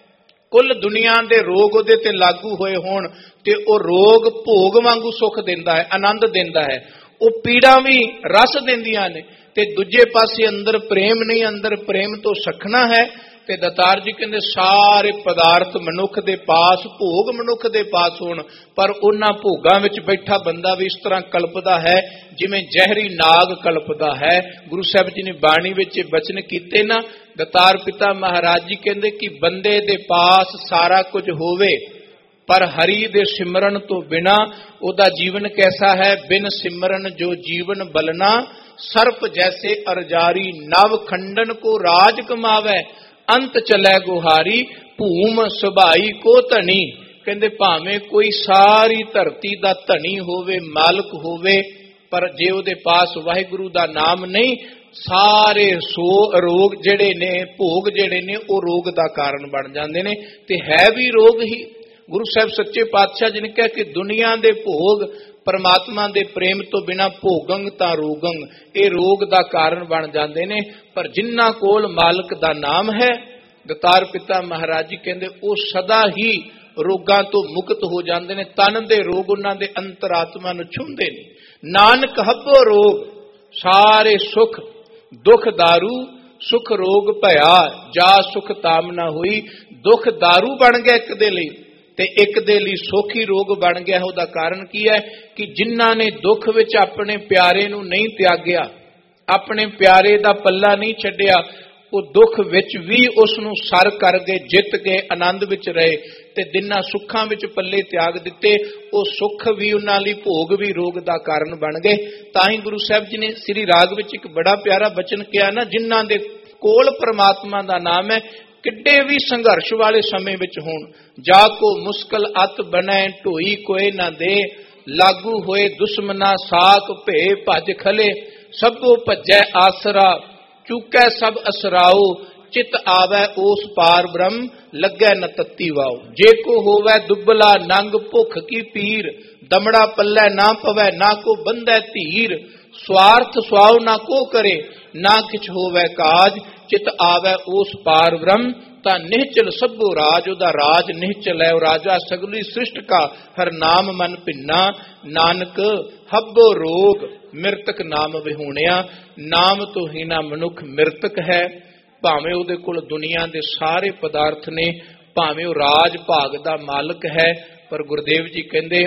कुल दुनिया के रोग उहदे ते लागू होए होण ते ओ रोग भोग वांगू सुख देंदा है, आनंद देंदा है, वो पीड़ा भी रस देंदियां ने। ते दूजे पासे अंदर प्रेम नहीं, अंदर प्रेम तो सखना है। ते दतार जी कहंदे सारे पदार्थ मनुख दे पास, भोग मनुख दे पास होण, पर उन्हां भोगां विच बैठा बंदा भी इस तरह कल्पदा है जिवें जहरी नाग कल्पदा है। गुरु साहब जी ने बाणी विच बचन कीते ना, दतार पिता महाराज जी कहंदे कि बंदे दे पास सारा कुछ होवे पर हरि दे सिमरन तो बिना ओदा जीवन कैसा है। बिन सिमरन जो जीवन बलना, सर्प जैसे अरजारी, नव खंडन को राज कमावे, अंत चलै गुहारी, भूम सुभाई को धनी। कहंदे भावें कोई सारी धरती दा धनी होवे, मालक होवे, पर जे उहदे पास वाहिगुरू दा नाम नहीं, सारे सो रोग जिहड़े ने, भोग जिहड़े ने, वो रोग दा कारण बन जांदे ने, ते है भी रोग ही। गुरु साहब सच्चे पातशाह जी ने कहा कि दुनिया दे भोग परमात्मा दे प्रेम तो बिना भोगंग ता रोगंग, ये रोग दा कारण बन जाते हैं। पर जिन्ना कोल मालक दा नाम है, दतार पिता महाराज जी कहते वो सदा ही रोगां तो मुक्त हो जाते हैं। तन दे रोग उन्हां दे अंतरात्मा नूं छूंदे नहीं। नानक हब्बो रोग सारे सुख, दुख दारू सुख रोग भया, जा सुख तामना हुई। दुख दारू बन गया एक दे लई ते एक दे लई सोखी रोग बन गया। उसका कारण की है कि जिन्हां ने दुख विच अपने प्यारे नूं नहीं त्यागया, अपने प्यारे दा पल्ला नहीं छड्डिया, ਉਹ ਦੁੱਖ ਵਿੱਚ ਵੀ ਉਸ ਨੂੰ ਸਰ ਕਰ ਗਏ, ਜਿੱਤ ਗਏ, ਆਨੰਦ ਵਿੱਚ ਰਹੇ ਤੇ ਦਿਨਾਂ ਸੁੱਖਾਂ ਵਿੱਚ ਪੱਲੇ ਤਿਆਗ ਦਿੱਤੇ। ਉਹ ਸੁੱਖ ਵੀ ਉਹਨਾਂ ਲਈ ਭੋਗ ਵੀ ਰੋਗ ਦਾ ਕਾਰਨ ਬਣ ਗਏ। ਤਾਂ ਹੀ ਗੁਰੂ ਸਾਹਿਬ ਜੀ ਨੇ ਸ੍ਰੀ ਰਾਗ ਵਿੱਚ ਇੱਕ ਬੜਾ ਪਿਆਰਾ ਬਚਨ ਕਿਹਾ ਨਾ, ਜਿਨ੍ਹਾਂ ਦੇ ਕੋਲ ਪ੍ਰਮਾਤਮਾ ਦਾ ਨਾਮ ਹੈ, ਕਿੱਡੇ ਵੀ ਸੰਘਰਸ਼ ਵਾਲੇ ਸਮੇਂ ਵਿੱਚ ਹੋਣ, ਜਾ ਕੋ ਮੁਸ਼ਕਲ ਅਤ ਬਣੈ ਢੋਈ ਕੋਏ ਨਾ ਦੇ, ਲਾਗੂ ਹੋਏ ਦੁਸ਼ਮਨਾ ਸਾਕ ਭੇ ਭਜ ਖਲੇ, ਸਭੋ ਭਜੈ ਆਸਰਾ ਚੁਕੈ ਸਭ ਅਸਰਾਓ, ਚਿਤ ਆਵੈ ਉਸ ਪਾਰ ਬ੍ਰਹਮ ਲੱਗੈ ਨ ਤੱਤੀ ਵਾਓ। ਜੇ ਕੋ ਹੋਵੈ ਦੁਬਲਾ ਨੰਗ ਭੁੱਖ ਕੀ ਪੀਰ, ਦਮੜਾ ਪੱਲੇ ਨਾ ਪਵੈ ਨਾ ਕੋ ਬੰਧੈ ਧੀਰ, ਸਵਾਰਥ ਸੁਆਉ ਨਾ ਕੋ ਕਰੇ ਨਾ ਕਿਛ ਹੋਵੈ ਕਾਜ, ਚਿਤ ਆਵੈ ਉਸ ਪਾਰ ਬ੍ਰਹਮ ਤਾਂ ਨਿਹਚਲ ਸਭੋ ਰਾਜ। ਉਹਦਾ ਰਾਜ ਨਿਹਚਲ ਹੈ, ਉਹ ਰਾਜਾ ਸਗਲੀ ਸ੍ਰਿਸ਼ਟ ਕਾ, ਹਰ ਨਾਮ ਮਨ ਭਿੰਨਾ, ਨਾਨਕ ਹੱਬੋ ਰੋਗ ਮਿਰਤਕ ਨਾਮ ਵਿਹੂਣਿਆ। ਨਾਮ ਤੋਂ ਹੀਨਾ ਮਨੁੱਖ ਮਿਰਤਕ ਹੈ। ਭਾਵੇਂ ਉਹਦੇ ਕੋਲ ਦੁਨੀਆ ਦੇ ਸਾਰੇ ਪਦਾਰਥ ਨੇ, ਭਾਵੇਂ ਉਹ ਰਾਜ ਭਾਗ ਦਾ ਮਾਲਕ ਹੈ, ਪਰ ਗੁਰਦੇਵ ਜੀ ਕਹਿੰਦੇ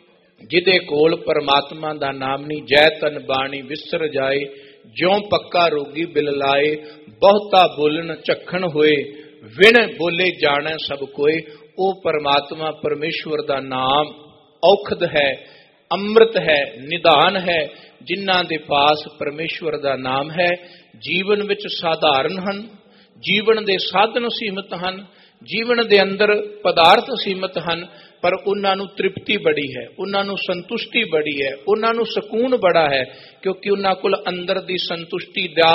ਜਿਹਦੇ ਕੋਲ ਪਰਮਾਤਮਾ ਦਾ ਨਾਮ ਨਹੀਂ, ਜੈ ਤਨ ਬਾਣੀ ਵਿਸਰ ਜਾਏ, ਜਿਉਂ ਪੱਕਾ ਰੋਗੀ ਬਿਲ ਲਾਏ, ਬਹੁਤਾ ਬੋਲਣ ਝੱਖਣ ਹੋਏ, ਵਿਣ ਬੋਲੇ ਜਾਣੈ ਸਭ ਕੋਏ। ਉਹ ਪਰਮਾਤਮਾ ਪਰਮੇਸ਼ਵਰ ਦਾ ਨਾਮ ਔਖਦ ਹੈ, ਅੰਮ੍ਰਿਤ ਹੈ, ਨਿਧਾਨ ਹੈ। ਜਿਨ੍ਹਾਂ ਦੇ ਪਾਸ ਪਰਮੇਸ਼ਵਰ ਦਾ ਨਾਮ ਹੈ, ਜੀਵਨ ਵਿੱਚ ਸਾਧਾਰਨ ਹਨ, ਜੀਵਨ ਦੇ ਸਾਧਨ ਸੀਮਤ ਹਨ, ਜੀਵਨ ਦੇ ਅੰਦਰ ਪਦਾਰਥ ਸੀਮਤ ਹਨ, ਪਰ ਉਹਨਾਂ ਨੂੰ ਤ੍ਰਿਪਤੀ ਬੜੀ ਹੈ, ਉਹਨਾਂ ਨੂੰ ਸੰਤੁਸ਼ਟੀ ਬੜੀ ਹੈ, ਉਹਨਾਂ ਨੂੰ ਸਕੂਨ ਬੜਾ ਹੈ, ਕਿਉਂਕਿ ਉਹਨਾਂ ਕੋਲ ਅੰਦਰ ਦੀ ਸੰਤੁਸ਼ਟੀ ਦਾ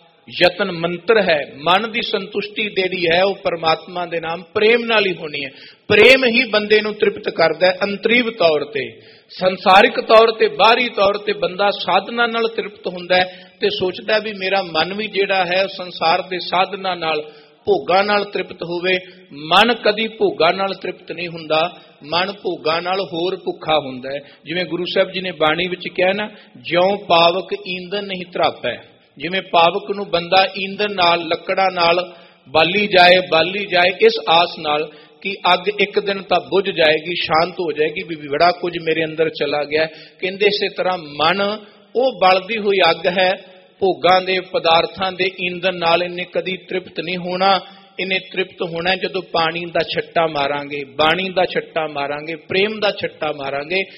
ਯਤਨ ਮੰਤਰ ਹੈ। ਮਨ ਦੀ ਸੰਤੁਸ਼ਟੀ ਜਿਹੜੀ ਹੈ ਉਹ ਪਰਮਾਤਮਾ ਦੇ ਨਾਮ ਪ੍ਰੇਮ ਨਾਲ ਹੀ ਹੋਣੀ ਹੈ। ਪ੍ਰੇਮ ਹੀ ਬੰਦੇ ਨੂੰ ਤ੍ਰਿਪਤ ਕਰਦਾ ਹੈ ਅੰਤਰੀਵ ਤੌਰ ਤੇ। ਸੰਸਾਰਿਕ ਤੌਰ ਤੇ, ਬਾਹਰੀ ਤੌਰ ਤੇ ਬੰਦਾ ਸਾਧਨਾ ਨਾਲ ਤ੍ਰਿਪਤ ਹੁੰਦਾ ਹੈ ਤੇ ਸੋਚਦਾ ਵੀ ਮੇਰਾ ਮਨ ਵੀ ਜਿਹੜਾ ਹੈ ਸੰਸਾਰ ਦੇ ਸਾਧਨਾ ਨਾਲ, ਭੋਗਾਂ ਨਾਲ ਤ੍ਰਿਪਤ ਹੋਵੇ। ਮਨ ਕਦੀ ਭੋਗਾਂ ਨਾਲ ਤ੍ਰਿਪਤ ਨਹੀਂ ਹੁੰਦਾ, ਮਨ ਭੋਗਾਂ ਨਾਲ ਹੋਰ ਭੁੱਖਾ ਹੁੰਦਾ ਹੈ। ਜਿਵੇਂ ਗੁਰੂ ਸਾਹਿਬ ਜੀ ਨੇ ਬਾਣੀ ਵਿੱਚ ਕਿਹਾ ਨਾ, ਜਿਉਂ ਪਾਵਕ ਈਂਧਨ ਨਹੀਂ ਧਰਾਪੈ। ਜਿਵੇਂ ਪਾਵਕ ਨੂੰ ਬੰਦਾ ਈਂਧਨ ਨਾਲ, ਲੱਕੜਾਂ ਨਾਲ ਬਾਲੀ ਜਾਏ ਬਾਲੀ ਜਾਏ ਇਸ ਆਸ ਨਾਲ ਕਿ ਅੱਗ ਇੱਕ ਦਿਨ ਤਾਂ ਬੁਝ ਜਾਏਗੀ, ਸ਼ਾਂਤ ਹੋ ਜਾਏਗੀ, ਵੀ ਬੜਾ ਕੁਝ ਮੇਰੇ ਅੰਦਰ ਚਲਾ ਗਿਆ। ਕਹਿੰਦੇ ਇਸੇ ਤਰ੍ਹਾਂ ਮਨ ਉਹ ਬਲਦੀ ਹੋਈ ਅੱਗ ਹੈ, ਭੋਗਾਂ ਦੇ ਪਦਾਰਥਾਂ ਦੇ ਈਂਧਨ ਨਾਲ ਇਹਨੇ ਕਦੀ ਤ੍ਰਿਪਤ ਨਹੀਂ ਹੋਣਾ। ਇਹਨੇ ਤ੍ਰਿਪਤ ਹੋਣਾ ਜਦੋਂ ਪਾਣੀ ਦਾ ਛੱਟਾ ਮਾਰਾਂਗੇ, ਬਾਣੀ ਦਾ ਛੱਟਾ ਮਾਰਾਂਗੇ, ਪ੍ਰੇਮ ਦਾ ਛੱਟਾ ਮਾਰਾਂਗੇ।